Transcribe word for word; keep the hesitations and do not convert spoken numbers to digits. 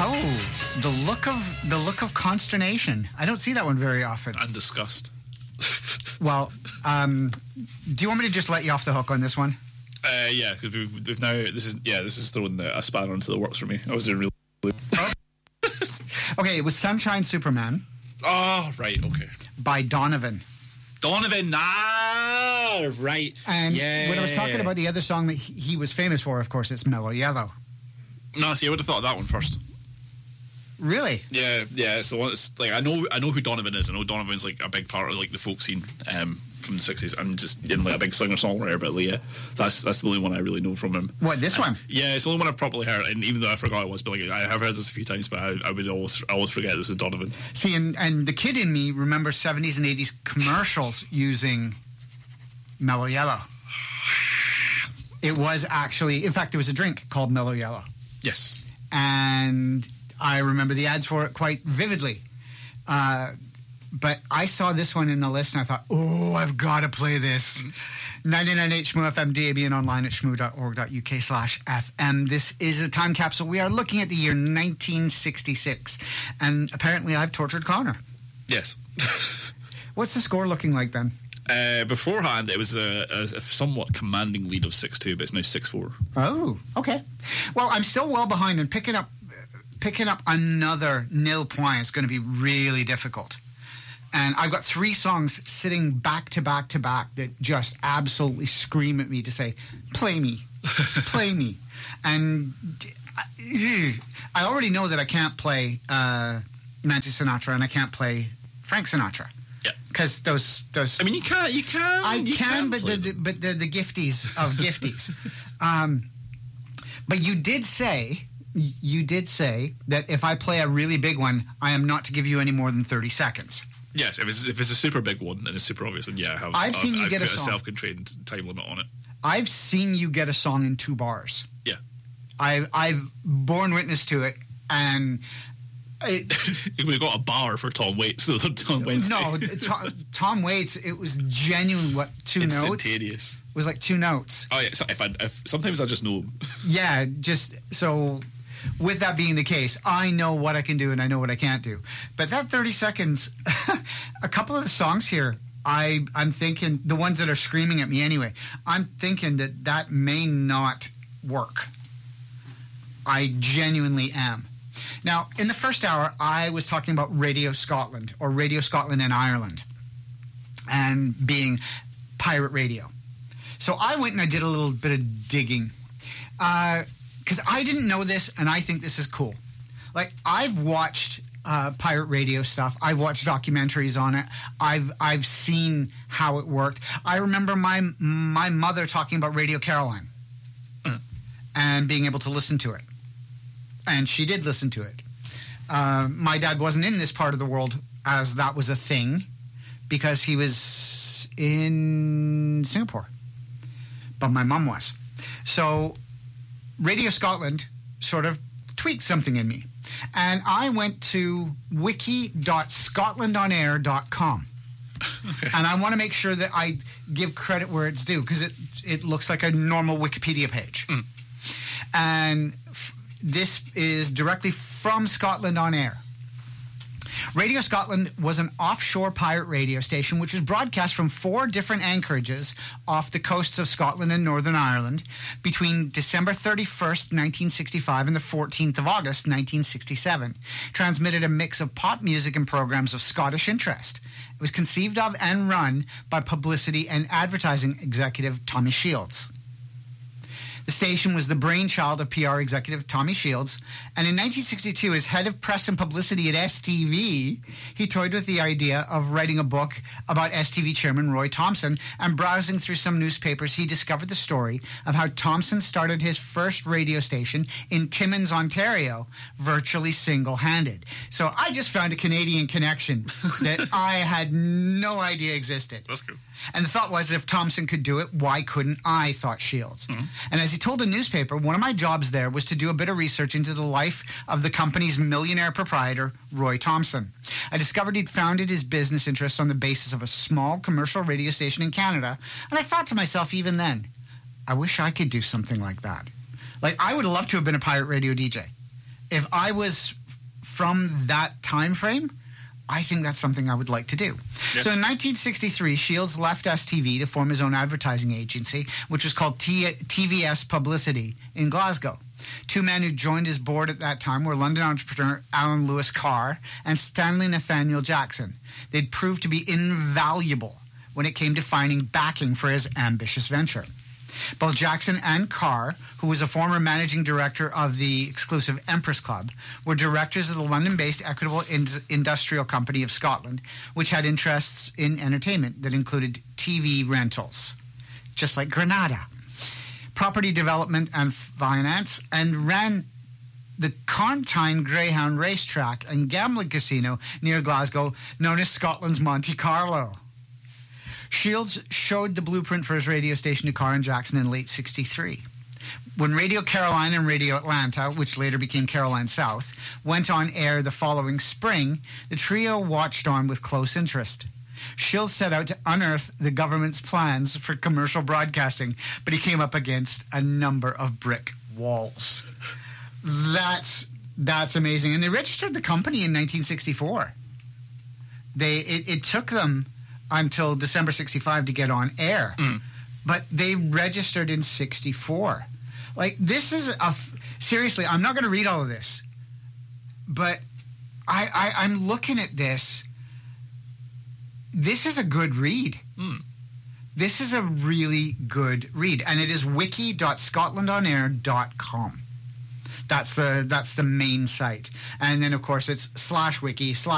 Oh, the look of the look of consternation. I don't see that one very often. And disgust. Well, um, do you want me to just let you off the hook on this one? Uh, yeah, because we've, we've now this is yeah this is throwing the, a spanner into the works for me. I was in really. Okay, it was Sunshine Superman. Oh, right, okay. By Donovan. Donovan, ah, right. And yeah. when I was talking about the other song that he, he was famous for, of course, it's Mellow Yellow. No, see, I would have thought of that one first. Really? Yeah, yeah. It's the one. It's like I know, I know who Donovan is. I know Donovan's like a big part of like the folk scene um, from the sixties. I'm just in like a big singer songwriter, but like, yeah, that's that's the only one I really know from him. What, this uh, one? Yeah, it's the only one I've properly heard. And even though I forgot it was, but like I have heard this a few times, but I, I would always I always forget this is Donovan. See, and and the kid in me remembers seventies and eighties commercials using Mellow Yellow. It was actually, in fact, there was a drink called Mellow Yellow. Yes. And I remember the ads for it quite vividly. Uh, but I saw this one in the list and I thought, oh, I've got to play this. Mm-hmm. ninety-nine point eight Shmoo F M, D A B, and online at shmoo dot org dot U K slash F M. This is a time capsule. We are looking at the year nineteen sixty-six. And apparently I've tortured Connor. Yes. What's the score looking like then? Uh, beforehand, it was a, a, a somewhat commanding lead of six two, but it's now six four. Oh, okay. Well, I'm still well behind, and picking up picking up another nil point is going to be really difficult. And I've got three songs sitting back to back to back that just absolutely scream at me to say, play me, play me. And I already know that I can't play uh, Nancy Sinatra and I can't play Frank Sinatra. Yeah, because those those. I mean, you can, you can, I you can, can but the, the, but they're the gifties of gifties. um, but you did say, you did say that if I play a really big one, I am not to give you any more than thirty seconds. Yes, if it's if it's a super big one and it's super obvious, then yeah, I have, I've seen I've, you I've get a put song. self-contained time limit on it. I've seen you get a song in two bars. Yeah, I I've borne witness to it, and. It, we got a bar for Tom Waits on Wednesday. No, Tom, Tom Waits. It was genuine. What two notes? Instantaneous. It was like two notes. Oh yeah. So if I if sometimes I just know. Yeah, just so. With that being the case, I know what I can do and I know what I can't do. But that thirty seconds, a couple of the songs here, I I'm thinking the ones that are screaming at me anyway. I'm thinking that that may not work. I genuinely am. Now, in the first hour, I was talking about Radio Scotland, or Radio Scotland in Ireland, and being pirate radio. So I went and I did a little bit of digging, because uh, I didn't know this, and I think this is cool. Like, I've watched uh, pirate radio stuff. I've watched documentaries on it. I've I've seen how it worked. I remember my my mother talking about Radio Caroline mm. and being able to listen to it. And she did listen to it. Uh, my dad wasn't in this part of the world as that was a thing because he was in Singapore. But my mum was. So Radio Scotland sort of tweaked something in me. And I went to wiki dot scotland on air dot com. Okay. And I want to make sure that I give credit where it's due because it, it looks like a normal Wikipedia page. Mm. And this is directly from Scotland on Air. Radio Scotland was an offshore pirate radio station which was broadcast from four different anchorages off the coasts of Scotland and Northern Ireland between December thirty-first, nineteen sixty-five and the fourteenth of August, nineteen sixty-seven. Transmitted a mix of pop music and programs of Scottish interest. It was conceived of and run by publicity and advertising executive Tommy Shields. The station was the brainchild of P R executive Tommy Shields, and in nineteen sixty-two, as head of press and publicity at S T V, he toyed with the idea of writing a book about S T V chairman Roy Thomson, and browsing through some newspapers, he discovered the story of how Thomson started his first radio station in Timmins, Ontario, virtually single-handed. So I just found a Canadian connection that I had no idea existed. That's cool. And the thought was, if Thomson could do it, why couldn't I, thought Shields. Mm-hmm. And as he told a newspaper, one of my jobs there was to do a bit of research into the life of the company's millionaire proprietor, Roy Thomson. I discovered he'd founded his business interests on the basis of a small commercial radio station in Canada, and I thought to myself even then, I wish I could do something like that. Like, I would love to have been a pirate radio D J. If I was from that time frame, I think that's something I would like to do. Yeah. So in nineteen sixty-three, Shields left S T V to form his own advertising agency, which was called T- TVS Publicity in Glasgow. Two men who joined his board at that time were London entrepreneur Alan Lewis Carr and Stanley Nathaniel Jackson. They'd proved to be invaluable when it came to finding backing for his ambitious venture. Both Jackson and Carr, who was a former managing director of the exclusive Empress Club, were directors of the London-based Equitable Ind- Industrial Company of Scotland, which had interests in entertainment that included T V rentals, just like Granada, property development and finance, and ran the Carntine Greyhound racetrack and gambling casino near Glasgow, known as Scotland's Monte Carlo. Shields showed the blueprint for his radio station to Carr and Jackson in late sixty-three. When Radio Carolina and Radio Atlanta, which later became Caroline South, went on air the following spring, the trio watched on with close interest. Shields set out to unearth the government's plans for commercial broadcasting, but he came up against a number of brick walls. That's that's amazing. And they registered the company in nineteen sixty-four. They it, it took them until December sixty-five to get on air. Mm. But they registered in sixty-four. Like, this is a... Seriously, I'm not going to read all of this. But I, I, I'm looking at this. This is a good read. Mm. This is a really good read. And it is wiki dot scotland on air dot com. That's the, that's the main site. And then, of course, it's slash wiki slash